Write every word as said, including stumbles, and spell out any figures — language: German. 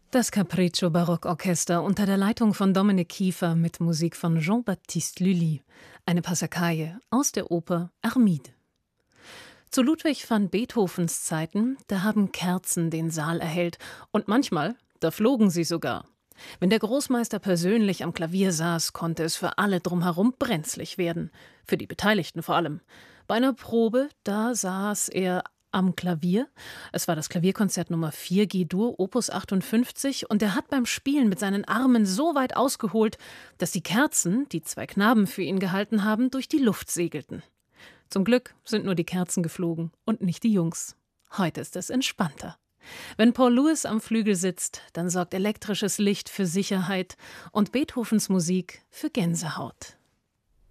Das Capriccio Barockorchester unter der Leitung von Dominik Kiefer mit Musik von Jean-Baptiste Lully. Eine Passacaille aus der Oper Armide. Zu Ludwig van Beethovens Zeiten, da haben Kerzen den Saal erhellt. Und manchmal, da flogen sie sogar. Wenn der Großmeister persönlich am Klavier saß, konnte es für alle drumherum brenzlig werden. Für die Beteiligten vor allem. Bei einer Probe, da saß er am Klavier. Es war das Klavierkonzert Nummer vier G-Dur, Opus achtundfünfzig, und er hat beim Spielen mit seinen Armen so weit ausgeholt, dass die Kerzen, die zwei Knaben für ihn gehalten haben, durch die Luft segelten. Zum Glück sind nur die Kerzen geflogen und nicht die Jungs. Heute ist es entspannter. Wenn Paul Lewis am Flügel sitzt, dann sorgt elektrisches Licht für Sicherheit und Beethovens Musik für Gänsehaut.